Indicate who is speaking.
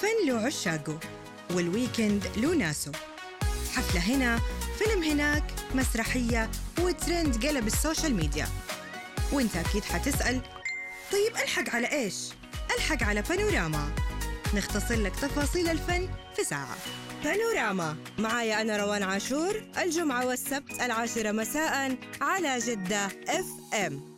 Speaker 1: الفن له عشاقه والويكند له ناسه. حفلة هنا، فيلم هناك، مسرحية، وترند قلب السوشيال ميديا. وانت أكيد حتسأل، طيب ألحق على إيش؟ ألحق على بانوراما، نختصر لك تفاصيل الفن في ساعة. بانوراما معايا أنا روان عاشور، الجمعة والسبت 10 مساء على جدة FM.